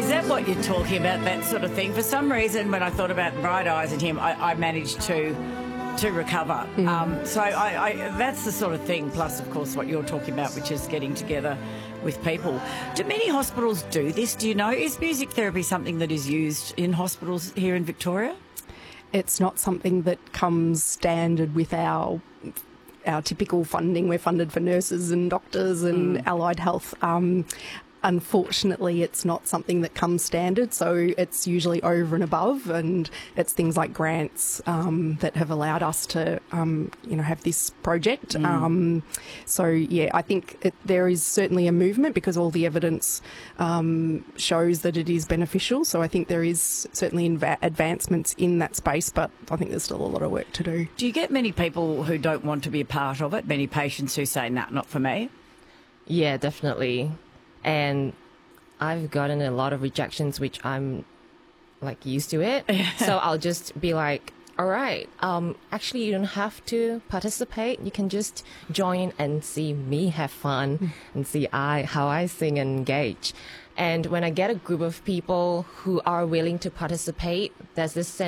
Is that what you're talking about, that sort of thing? For some reason, when I thought about Bright Eyes and him, I managed to recover. So that's the sort of thing, plus, of course, what you're talking about, which is getting together with people. Do many hospitals do this? Do you know? Is music therapy something that is used in hospitals here in Victoria? It's not something that comes standard with our typical funding. We're funded for nurses and doctors and allied health. Unfortunately, it's not something that comes standard, so it's usually over and above, and it's things like grants that have allowed us to, have this project. So, yeah, I think there is certainly a movement because all the evidence shows that it is beneficial. So I think there is certainly advancements in that space, but I think there's still a lot of work to do. Do you get many people who don't want to be a part of it? Many patients who say, nah, not for me? Yeah, definitely. And I've gotten a lot of rejections, which I'm like used to it. So I'll just be like, all right, actually you don't have to participate. You can just join and see me have fun and see how I sing and engage. And when I get a group of people who are willing to participate, there's this sense